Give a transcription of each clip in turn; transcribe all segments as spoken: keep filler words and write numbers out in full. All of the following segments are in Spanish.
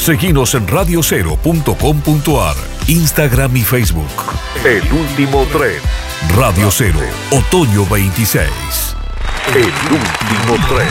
Seguinos en radio cero punto com punto ar, Instagram y Facebook. El último tren. Radio Cero, otoño veintiséis. El último tren.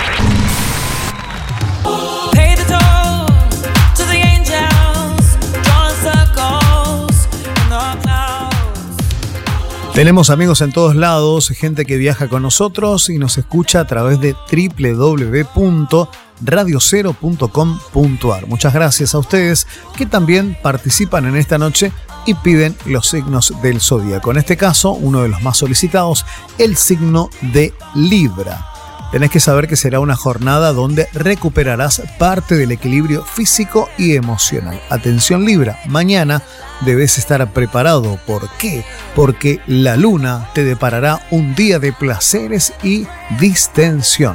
Tenemos amigos en todos lados, gente que viaja con nosotros y nos escucha a través de doble u doble u doble u punto radio cero punto com punto ar. Muchas gracias a ustedes que también participan en esta noche y piden los signos del zodíaco. En este caso, uno de los más solicitados, el signo de Libra. Tenés que saber que será una jornada donde recuperarás parte del equilibrio físico y emocional. Atención Libra, mañana debes estar preparado. ¿Por qué? Porque la luna te deparará un día de placeres y distensión.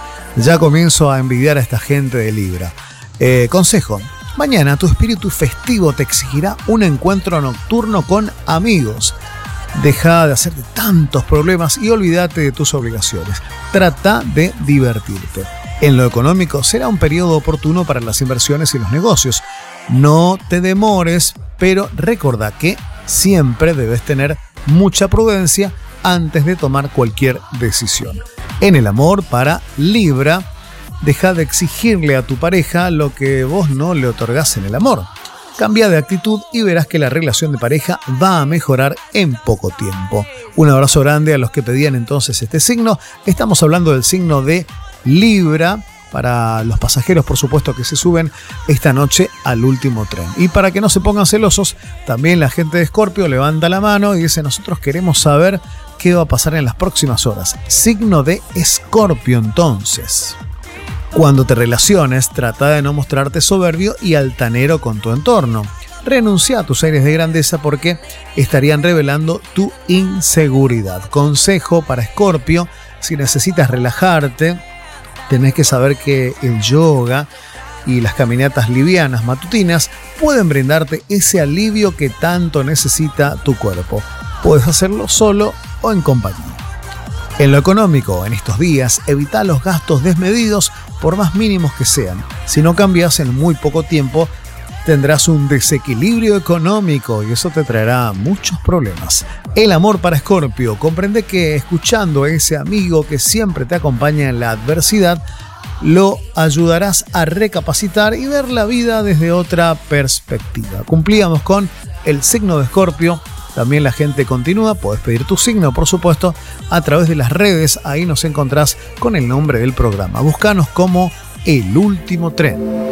Ya comienzo a envidiar a esta gente de Libra. Eh, consejo, mañana tu espíritu festivo te exigirá un encuentro nocturno con amigos. Deja de hacerte tantos problemas y olvídate de tus obligaciones. Trata de divertirte. En lo económico será un periodo oportuno para las inversiones y los negocios. No te demores, pero recordá que siempre debes tener mucha prudencia antes de tomar cualquier decisión. En el amor, para Libra, deja de exigirle a tu pareja lo que vos no le otorgás en el amor. Cambia de actitud y verás que la relación de pareja va a mejorar en poco tiempo. Un abrazo grande a los que pedían entonces este signo. Estamos hablando del signo de Libra, para los pasajeros, por supuesto, que se suben esta noche al último tren. Y para que no se pongan celosos, también la gente de Escorpio levanta la mano y dice: nosotros queremos saber qué va a pasar en las próximas horas. Signo de Escorpio, entonces. Cuando te relaciones, trata de no mostrarte soberbio y altanero con tu entorno. Renuncia a tus aires de grandeza porque estarían revelando tu inseguridad. Consejo para Escorpio: si necesitas relajarte, tenés que saber que el yoga y las caminatas livianas matutinas pueden brindarte ese alivio que tanto necesita tu cuerpo. Puedes hacerlo solo o en compañía. En lo económico, en estos días, evita los gastos desmedidos por más mínimos que sean. Si no cambias en muy poco tiempo, tendrás un desequilibrio económico y eso te traerá muchos problemas. El amor para Escorpio: comprende que escuchando a ese amigo que siempre te acompaña en la adversidad, lo ayudarás a recapacitar y ver la vida desde otra perspectiva. Cumplíamos con el signo de Escorpio. También la gente continúa. Podés pedir tu signo, por supuesto, a través de las redes. Ahí nos encontrás con el nombre del programa. Búscanos como El Último Tren.